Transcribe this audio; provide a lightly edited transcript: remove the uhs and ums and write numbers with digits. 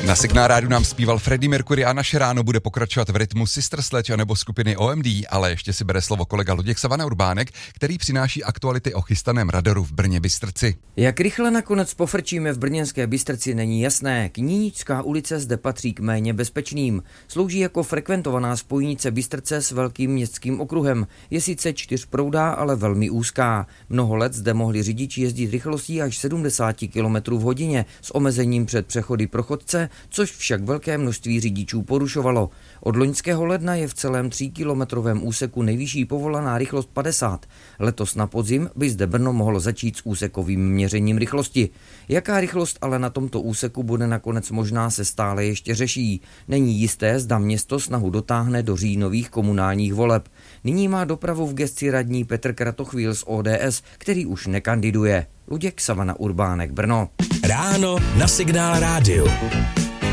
Na Signál rádiu nám zpíval Freddie Mercury a naše ráno bude pokračovat v rytmu Sister Sledge nebo skupiny OMD, ale ještě si bere slovo kolega Luděk Savana Urbánek, který přináší aktuality o chystaném radaru v Brně Bystrci. Jak rychle nakonec pofrčíme v brněnské Bystrci, není jasné. Knížecká ulice zde patří k méně bezpečným. Slouží jako frekventovaná spojnice Bystrce s velkým městským okruhem. Je sice čtyřproudá, ale velmi úzká. Mnoho let zde mohli řidiči jezdit rychlostí až 70 km v hodině s omezením před přechody pro chodce, což však velké množství řidičů porušovalo. Od loňského ledna je v celém 3kilometrovém úseku nejvyšší povolaná rychlost 50. Letos na podzim by zde Brno mohlo začít s úsekovým měřením rychlosti. Jaká rychlost ale na tomto úseku bude nakonec možná, se stále ještě řeší. Není jisté, zda město snahu dotáhne do říjnových komunálních voleb. Nyní má dopravu v gesci radní Petr Kratochvíl z ODS, který už nekandiduje. Luděk Savana Urbánek, Brno. Ráno na Signál rádiu.